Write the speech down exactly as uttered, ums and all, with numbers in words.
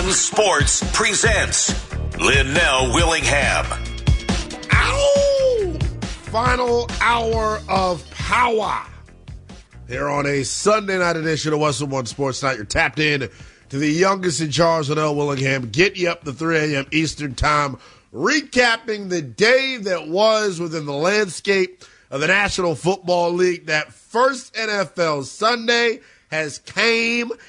One Sports presents Linnell Willingham. Ow! Final hour of power here on a Sunday night edition of Western One Sports Night. You're tapped in to the youngest in charge, Linnell Willingham, getting you up to three a.m. Eastern Time, recapping the day that was within the landscape of the National Football League. That first N F L Sunday has came